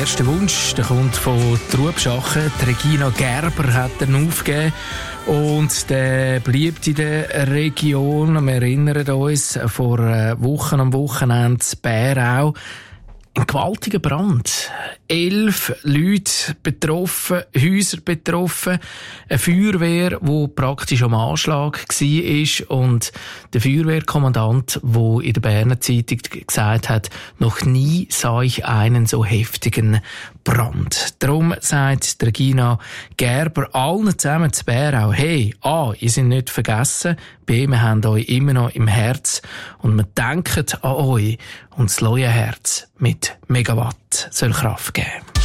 erste Wunsch, der kommt von Trubschachen. Regina Gerber hat ihn aufgegeben und der bleibt in der Region. Wir erinnern uns, vor Wochen am Wochenende in Bärau. Ein gewaltiger Brand. 11 Leute betroffen, Häuser betroffen, eine Feuerwehr, die praktisch am Anschlag war und der Feuerwehrkommandant, der in der Berner Zeitung gesagt hat, noch nie sah ich einen so heftigen Brand. Darum sagt Regina Gerber allen zusammen zu Bärau, hey, ihr seid nicht vergessen, B, wir haben euch immer noch im Herz und wir denken an euch und das neue Herz mit Megawatt soll Kraft geben.